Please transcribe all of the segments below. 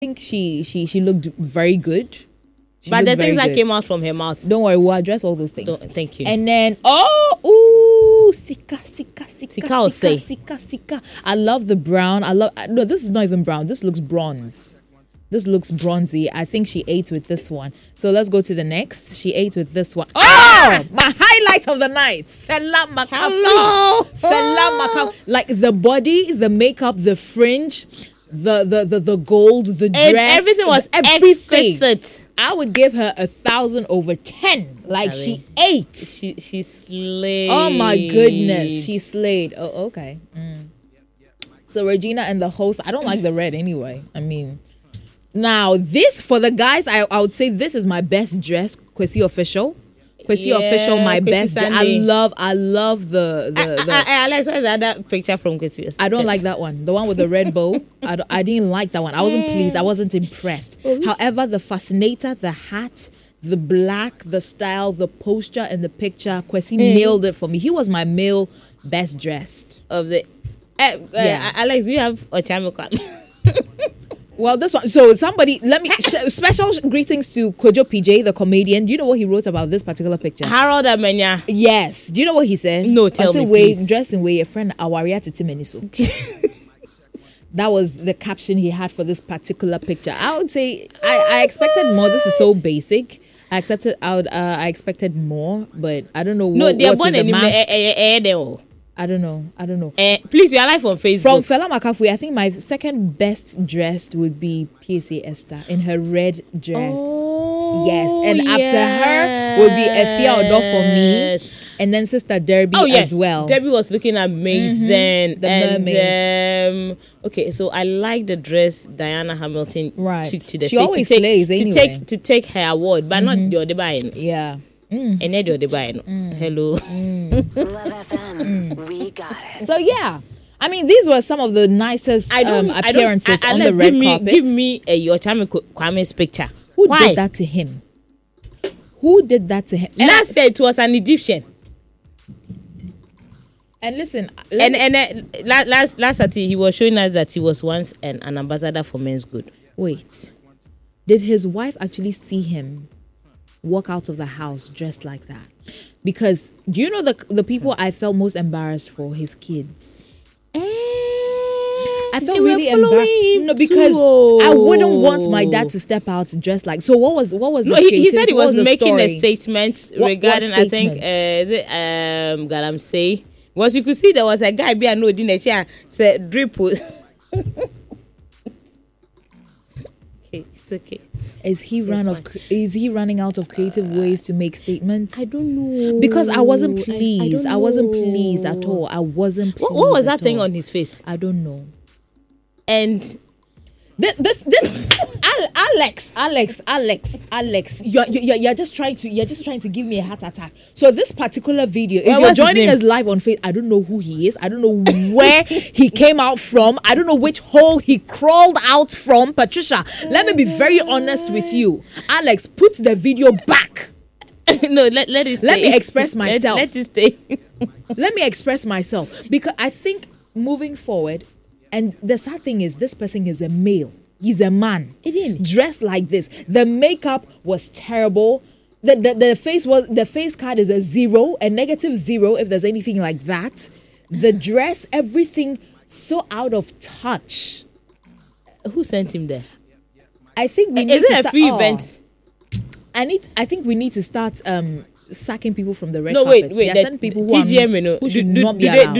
think she looked very good. But the things that came out from her mouth. Don't worry, we'll address all those things. Thank you. And then, Sika. I love the brown. No, this is not even brown. This looks bronze. This looks bronzy. I think she ate with this one. So let's go to the next. She ate with this one. Oh, my highlight of the night. Fela Makafi. Like the body, the makeup, the fringe, the gold, the dress. Everything was exquisite. I would give her 1,000 over 10. Like she ate. She slayed. Oh my goodness, she slayed. Oh, okay. So Regina and the host. I don't like the red anyway. I mean, now this for the guys. I would say this is my best dress. Kwesi Official. My best. I love the. Alex, what's that picture from Kwesi? I don't like that one. The one with the red bow. I didn't like that one. I wasn't pleased. I wasn't impressed. However, the fascinator, the hat, the black, the style, the posture, and the picture, Kwesi nailed it for me. He was my male best dressed of the. Alex, you have Ochamika. Well, this one. So somebody, let me special greetings to Kojo PJ, the comedian. Do you know what he wrote about this particular picture? Harold Amenya. Yes. Do you know what he said? No, tell me, please. Dressed in way a friend Awaria Titimeniso. That was the caption he had for this particular picture. I would say I expected more. This is so basic. I expected more, but I don't know what the mask. I don't know. Please, we are live on Facebook. From Fela Makafi, I think my second best dressed would be PSA Esther in her red dress. Oh, yes. And after her would be Efia Odo for me. And then Sister Derby as well. Derby was looking amazing. The mermaid. Okay, so I like the dress Diana Hamilton took to the she stage. Always slays anyway. To take her award, but not the other buying. Yeah. And then the other buying. Hello. Love FM. We got it. So yeah, I mean these were some of the nicest appearances on the red carpet. Give me a Yochami Kwame's picture. Who did that to him? Last year it was an Egyptian. And listen, last Saturday he was showing us that he was once an ambassador for Men's Good. Wait, did his wife actually see him walk out of the house dressed like that? Because do you know the people I felt most embarrassed for? His kids. I felt really embarrassed. No, because I wouldn't want my dad to step out dressed like. So what was? No, he said he was making a statement regarding. I think is it Galamsey. Once you could see there was a guy being no in the chair said dripple. Okay, it's okay. Is he running out of creative ways to make statements? I don't know. Because I wasn't pleased. I wasn't pleased at all. I wasn't pleased. What was that thing on his face? I don't know. And this Alex, you're just trying to give me a heart attack. So this particular video, if you're joining us live on Facebook, I don't know who he is. I don't know where he came out from. I don't know which hole he crawled out from. Patricia, let me be very honest with you. Alex, put the video back. No, let it stay. Let me express myself. Let it stay. Let me express myself. Because I think moving forward, and the sad thing is this person is a male. He's a man. Dressed like this. The makeup was terrible. The face card is a 0, a -0 if there's anything like that. The dress, everything so out of touch. Who sent him there? I think we need to start. Is it a free event? I think we need to start sacking people from the red carpet. Wait. There are certain people who should not be allowed.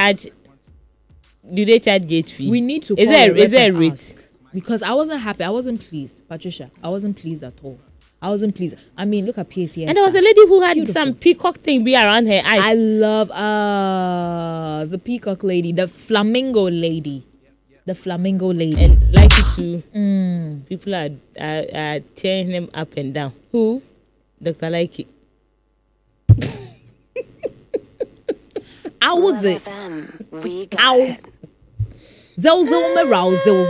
Do they charge gate fee? We need to. Is there a rate? Because I wasn't happy. I wasn't pleased, Patricia. I wasn't pleased at all. I wasn't pleased. I mean, look at PSA. And there was a lady who had some peacock thing be around her eyes. I love the peacock lady, the flamingo lady. And like it too. People are tearing him up and down. Who? Dr. Likey. How was it? We got it. Zelzel Merousel.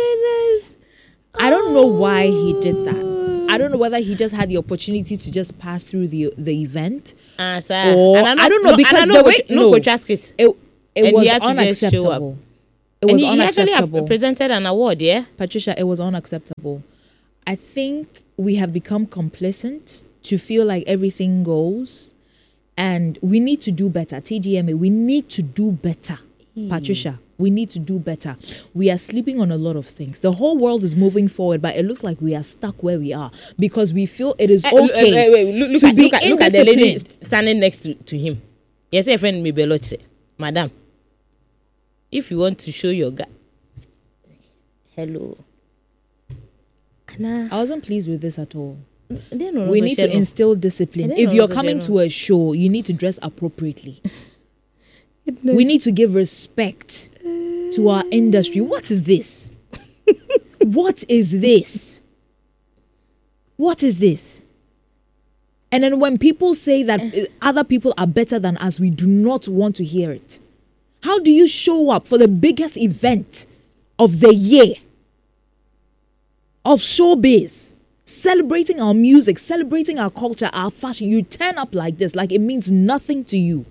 I don't know why he did that. I don't know whether he just had the opportunity to just pass through the event. Or I don't know, because the way it was unacceptable. It was he unacceptable. actually presented an award, yeah? Patricia, it was unacceptable. I think we have become complacent to feel like everything goes, and we need to do better. TGMA, we need to do better. Patricia, we need to do better. We are sleeping on a lot of things. The whole world is moving forward, but it looks like we are stuck where we are because we feel it is okay look to at, be look at the lady indisciplined. standing next to him. Yes, a friend me belotre. Madam, if you want to show your guy, hello. I wasn't pleased with this at all. We We need to instill discipline. If you're coming to a show, you need to dress appropriately. We need to give respect to our industry. What is this? What is this? What is this? And then when people say that other people are better than us, we do not want to hear it. How do you show up for the biggest event of the year of showbiz, celebrating our music, celebrating our culture, our fashion? You turn up like this, like it means nothing to you.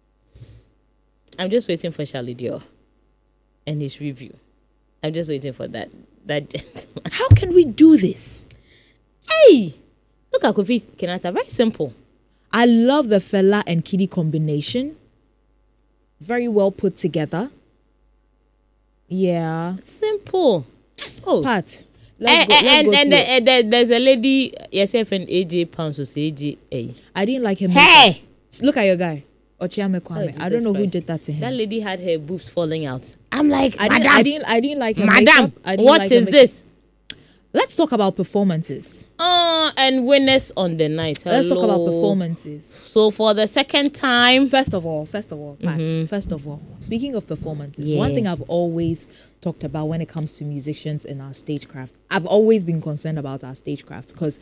I'm just waiting for Charlie Dior and his review. I'm just waiting for that gentleman. How can we do this? Hey, look at Kofi Kenyatta. Very simple. I love the Fela and Kiddy combination. Very well put together. Yeah. Simple. Oh. Pat. There's a lady, yourself and AJ Pounds, or AJ. I didn't like him. Hey! Look at your guy. Ochiame Kwame. Oh, I don't know Christ. who did that to him. That lady had her boobs falling out. I'm like, I didn't like her Madam, makeup. I didn't what like her is makeup. this? Let's talk about performances. And winners on the night. Hello. Let's talk about performances. So for the second time, First of all, Pat, first of all, speaking of performances, one thing I've always talked about when it comes to musicians in our stagecraft, I've always been concerned about our stagecraft because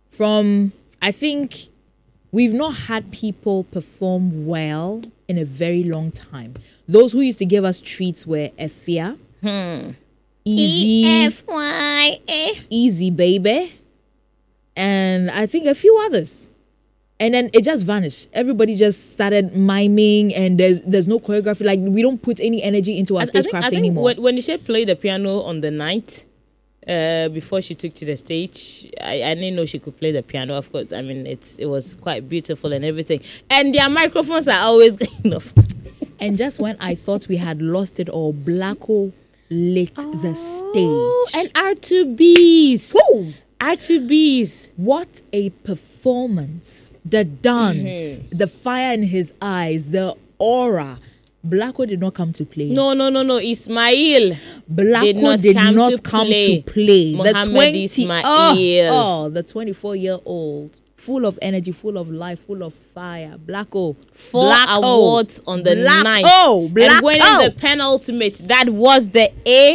I think we've not had people perform well in a very long time. Those who used to give us treats were Efia, Easy, EFYA. Easy Baby, and I think a few others. And then it just vanished. Everybody just started miming, and there's no choreography. Like, we don't put any energy into our stagecraft anymore. When she played the piano on the night, before she took to the stage, I didn't know she could play the piano. Of course, I mean it was quite beautiful and everything. And their microphones are always kind of. And just when I thought we had lost it all, Blacko lit the stage. And R2Bs. Woo! R2Bs. What a performance. The dance, the fire in his eyes, the aura. Blacko did not come to play. No. Ismail. Blacko did not come to play. Mohammed Ismail. The 24-year-old. Full of energy, full of life, full of fire. Blacko. 4 awards on the night. And winning the penultimate. That was the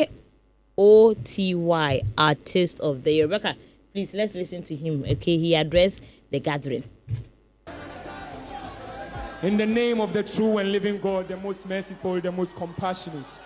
AOTY Artist of the Year. Rebecca, please, let's listen to him. Okay, he addressed the gathering. In the name of the true and living God, the most merciful, the most compassionate,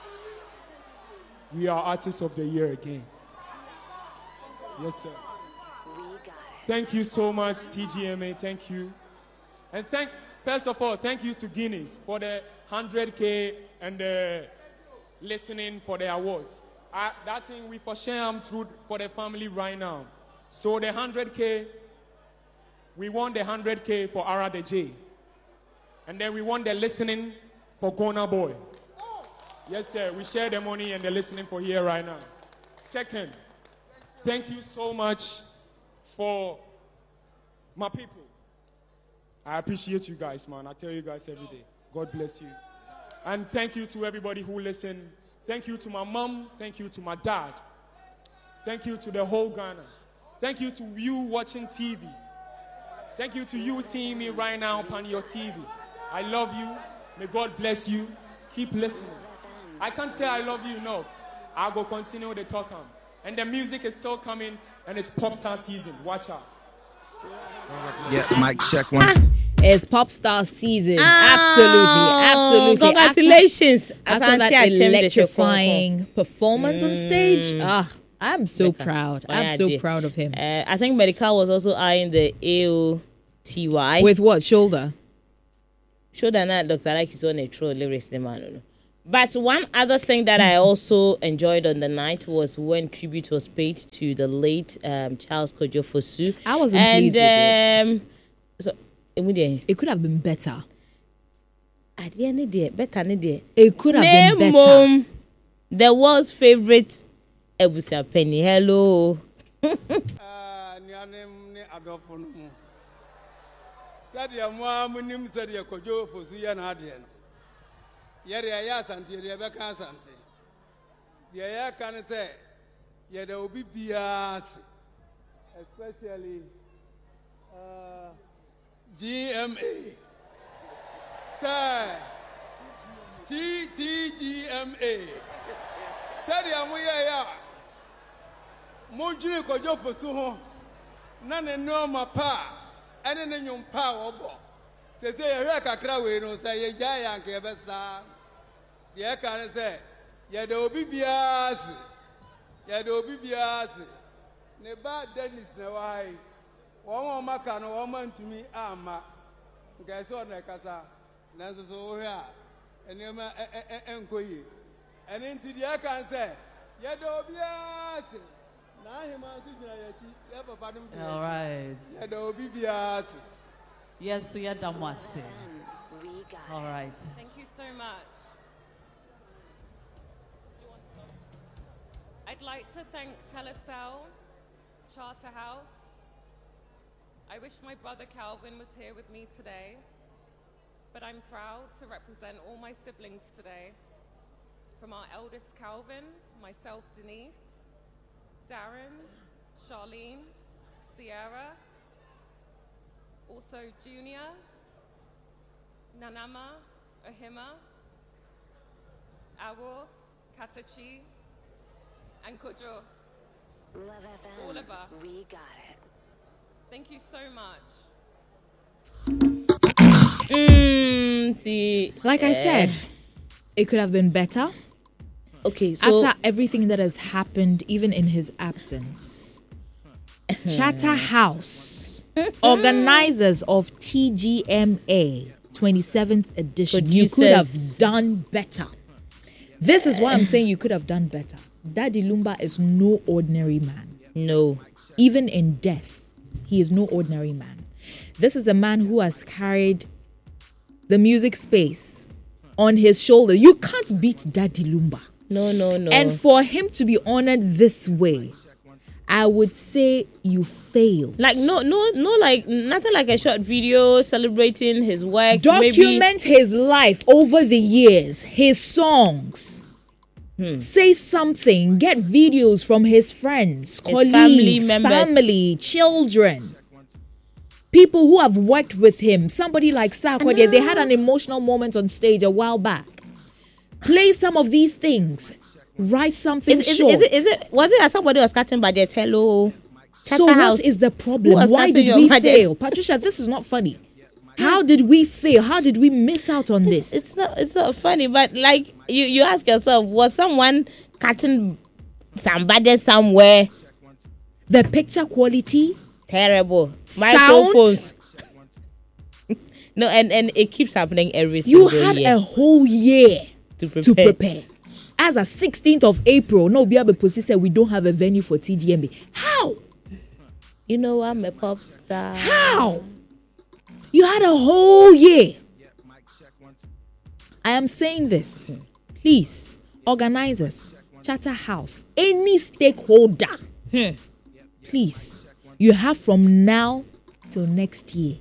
we are Artists of the Year again. Yes, sir. Thank you so much, TGMA. Thank you. And first of all, thank you to Guinness for the 100K and the listening for the awards. That thing we for share through for the family right now. So the 100K, we won the 100K for Ara the J. And then we won the listening for Gona Boy. Yes, sir. We share the money and the listening for here right now. Second, thank you so much for my people. I appreciate you guys, man. I tell you guys every day. God bless you. And thank you to everybody who listened. Thank you to my mom. Thank you to my dad. Thank you to the whole Ghana. Thank you to you watching TV. Thank you to you seeing me right now on your TV. I love you. May God bless you. Keep listening. I can't say I love you enough. I'll go continue the talk on. And the music is still coming, and it's Popstar season. Watch out. Yeah, mic check once. It's Popstar season. Absolutely. Congratulations. After that electrifying performance on stage, I'm so proud. I'm so proud of him. I think Medical was also eyeing the AOTY. With what? Shoulder? Shoulder, not Dr. Like is on a troll lyrics, the man. But one other thing that I also enjoyed on the night was when tribute was paid to the late Charles Kojo Fosu. I wasn't pleased with it. So, It could have been better. At the end of the day, better than the It could have been better. The world's favorite Ebusia Penny. Hello. Sadia Munim Sadia Kojo for Suyan Hadian. Yeri Ayasanti, the Abaka Santi. The Aya can say, Yet there will be bias, especially GMA. Sir, TTGMA. Sadia Muya Moju Kojo for Suho. None no my pa. And then you power. Say, a cacra, no say, a giant cabessa. The air can say, Yet there will be bias. Yet there will be bias. Neba Dennis, no I. One more macan, no woman to me, ama. Guys on the casa. Nancy so here. And you may enquire. And into the air can say, Yet there will be bias. All right. Yes, we are done. All right. Thank you so much. I'd like to thank Telecel, Charterhouse. I wish my brother Calvin was here with me today, but I'm proud to represent all my siblings today. From our eldest Calvin, myself Denise, Darren, Charlene, Sierra, also Junior, Nanama, Ohima, Awo, Katachi, and Kojo. Love All FM. of us. We got it. Thank you so much. Like I said, it could have been better. Okay, so After everything that has happened, even in his absence, Chatterhouse, organizers of TGMA 27th edition, you could have Producers. done better. This is why I'm saying you could have done better. Daddy Lumba is no ordinary man. no. Even in death, he is no ordinary man. This is a man who has carried the music space on his shoulder. You can't beat Daddy Lumba. No. And for him to be honored this way, I would say you failed. Like no, like nothing like a short video celebrating his work. Document his life over the years, his songs. Say something. Get videos from his friends, colleagues, family members. family, children. People who have worked with him. Somebody like Sarkodie, they had an emotional moment on stage a while back. Play some of these things. Write something short. Was it as somebody was cutting budget? Hello. So Chatterhouse. what is the Who problem? was Why cutting did your we budget? fail? Patricia, this is not funny. How did we fail? How did we miss out on this? It's not funny, but like you ask yourself, was someone cutting some budget somewhere? The picture quality, Terrible. Sound? Microphones. No, and it keeps happening every you single had year a whole year to to prepare. As a 16th of April, no Biabe Posi said we don't have a venue for TGMB. How? You know I'm a pop star. How? You had a whole year. I am saying this. Please, organizers, Chatterhouse, any stakeholder, please, you have from now till next year.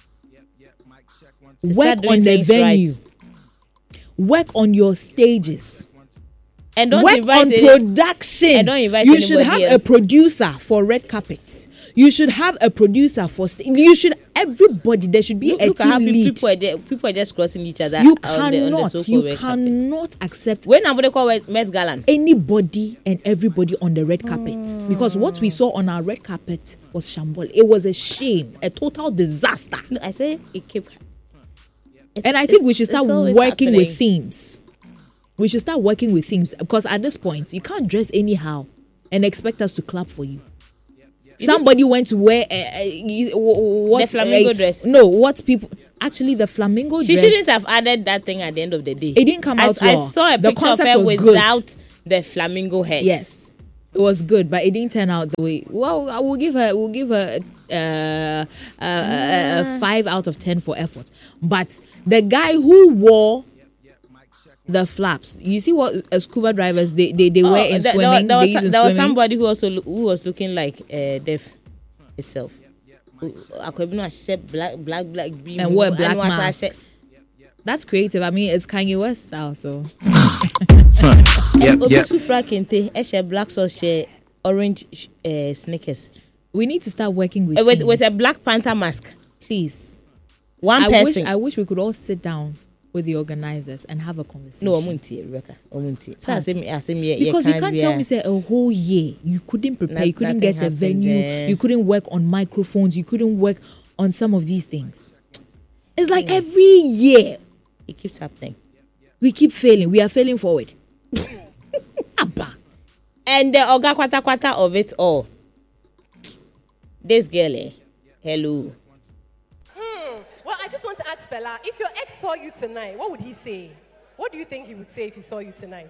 Work doing on the things venue. right. Work on your stages. And don't Work invite on any- production. and don't invite you should have anybody a else. producer for red carpets. You should have a producer for everybody. There should be a Look at how team lead. people are just crossing each other. You on the cannot, so-called you red carpet. cannot accept When I'm going to call it Met Galan. anybody and everybody on the red carpet, because what we saw on our red carpet was shambol. It was a shame, a total disaster. No, I say it kept. And I think we should start it's always working with happening. themes. We should start working with themes, because at this point you can't dress anyhow and expect us to clap for you. Somebody went to wear what the flamingo dress. No, what people actually the flamingo She dress. shouldn't have added that thing at the end of the day. It didn't come out I well. saw a The picture of concept her was good. without the flamingo head. Yes, it was good, but it didn't turn out the way. Well, I will give her a 5 out of 10 for effort. But the guy who wore the flaps, you see what scuba divers they wear in swimming. There There was somebody who was looking like deaf itself. Akwebino said black beam and wore a black mask. That's creative. I mean, it's Kanye West style, so. Black sauce, orange Snickers. We need to start working with a Black Panther mask. Please. One person. I wish we could all sit down with the organizers and have a conversation. No, Rebecca. Because you can't tell me say a whole year you couldn't prepare, you couldn't get a venue, you couldn't work on microphones, you couldn't work on some of these things. It's like every year it keeps happening. We keep failing. We are failing forward. Abba. And the Oga Kwata of it all. This girl, hello. Well, I just want to ask Fela, if your ex saw you tonight, what would he say? What do you think he would say if he saw you tonight?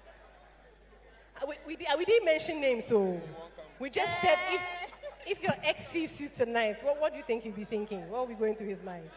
We didn't mention names, so we just said if your ex sees you tonight, what do you think he'll be thinking? What will be going through his mind?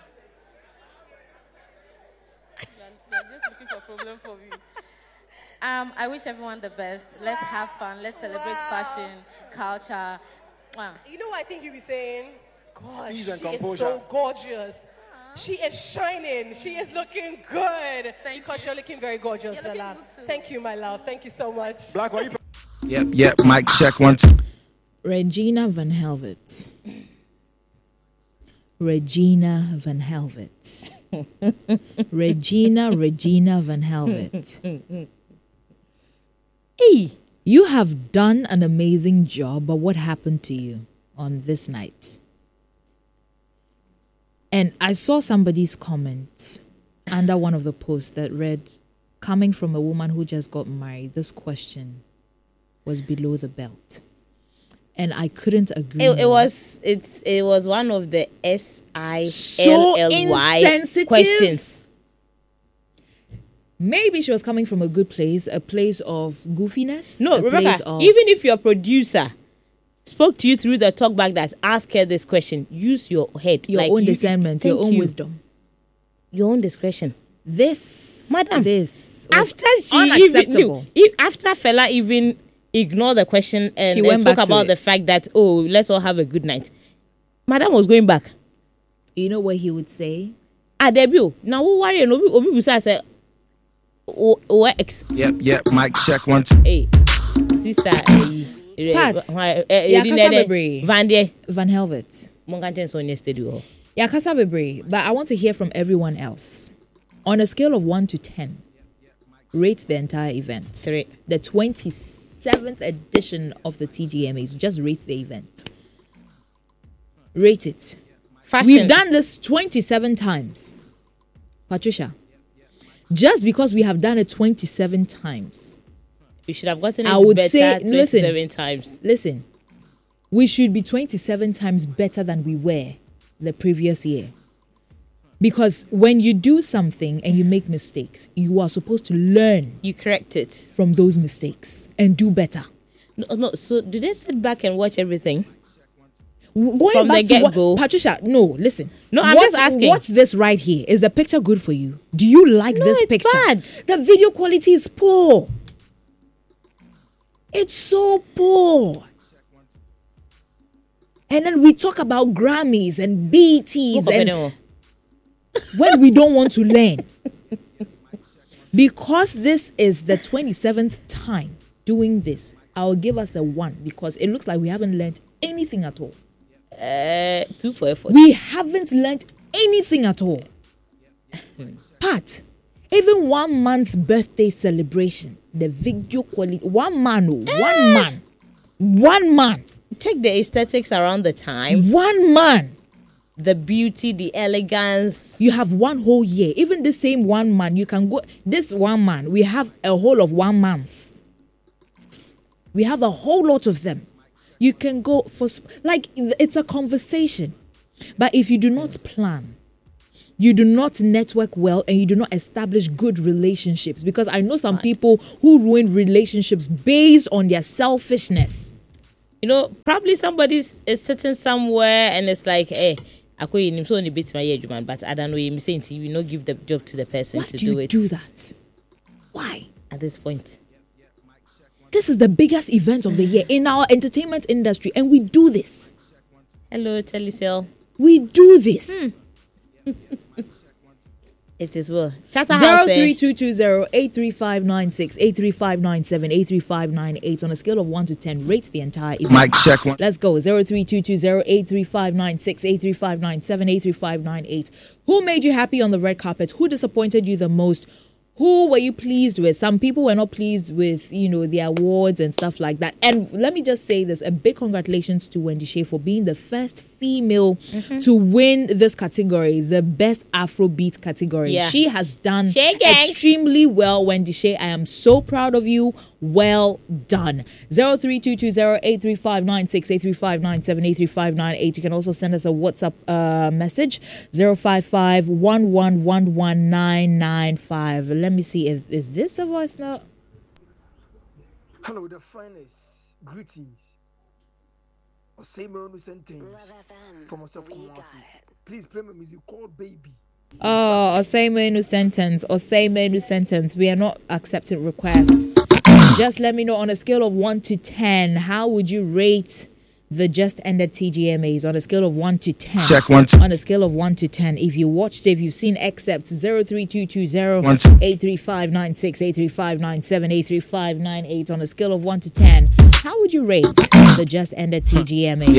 You're just looking for a problem for me. I wish everyone the best. Let's have fun. Let's celebrate fashion, culture. Wow. You know what I think he'll be saying? God, she is composure. so gorgeous. She is shining. She is looking good. Because you're looking very gorgeous, Fela. Thank you, my love. Thank you so much. Black, are you? Yep. Mic check 1 2. Regina Van Helvet. Regina Van Helvet. Regina Van Helvet. Hey, you have done an amazing job, but what happened to you on this night? And I saw somebody's comment under one of the posts that read, coming from a woman who just got married, this question was below the belt. And I couldn't agree. It was one of the SILLY insensitive questions. Maybe she was coming from a good place, a place of goofiness. No, Rebecca, even if your producer spoke to you through the talkback that asked her this question, use your head. Your own discernment, your own wisdom. Your own discretion. Madam, this after she unacceptable. After Fela even ignored the question and went spoke back to about it. the fact that, oh, let's all have a good night. Madam was going back. You know what he would say? Debut. Now, who worry? And Obi say, Yep. Mic check 1 2. Hey, sister. Pat. Van Helvet. Yakasa Bebre. But I want to hear from everyone else. On a scale of 1 to 10, rate the entire event. 3. The 27th edition of the TGMAs. Just rate the event. Rate it. Fashion. We've done this 27 times. Patricia. Just because we have done it 27 times. You should have gotten I it would better say, 27 times. Listen, we should be 27 times better than we were the previous year. Because when you do something and you make mistakes, you are supposed to learn. You correct it. From those mistakes and do better. No. So do they sit back and watch everything? Going from back the get-go? Patricia, no, listen. No, I'm just asking. Watch this right here. Is the picture good for you? Do you like this it's picture? Bad. The video quality is poor. It's so poor. And then we talk about Grammys and BETs and when we don't want to learn. Because this is the 27th time doing this, I'll give us a 1 because it looks like we haven't learned anything at all. 2 for effort. We haven't learned anything at all. Pat, even 1 man's birthday celebration, the video quality, 1 man. Check the aesthetics around the time. 1 man. The beauty, the elegance. You have 1 whole year. Even the same 1 man, you can go. This 1 man, we have a whole of 1 month. We have a whole lot of them. You can go for like it's a conversation, but if you do not plan, you do not network well, and you do not establish good relationships, because I know some people who ruin relationships based on their selfishness. You know, probably somebody is sitting somewhere and it's like, hey, I could him so only bit my age, man, but I don't know. You're saying you not give the job to the person Why to do you it. do that? Why? At this point, this is the biggest event of the year in our entertainment industry, and we do this. Hello, Telecel. We do this. It is well. Chatterhouse. 03220-83596, 83597, 83598. On a scale of 1 to 10, rate the entire event. Mic check one. Let's go. 03220-83596, 83597, 83598. Who made you happy on the red carpet? Who disappointed you the most? Who were you pleased with? Some people were not pleased with, the awards and stuff like that. And let me just say this, a big congratulations to Wendy Shay for being the first female to win this category, the best Afrobeat category. Yeah. She has done extremely well, Wendy Shay. I am so proud of you. Well done. 03220-83596, 83597, 83598. You can also send us a WhatsApp message, 055-1111-995. Let me see if is this a voice note? Hello, the finest greetings. Or say my own sentence from myself. Please play my music called Baby. Oh, or say my new sentence. We are not accepting requests. Just let me know on a scale of 1 to 10, how would you rate the just ended TGMAs on a scale of 1 to 10? Check 1. On a scale of 1 to 10, if you watched it, if you've seen excerpts, 03220-83596, 83597, 83598. On a scale of 1 to 10, how would you rate the just ended TGMA?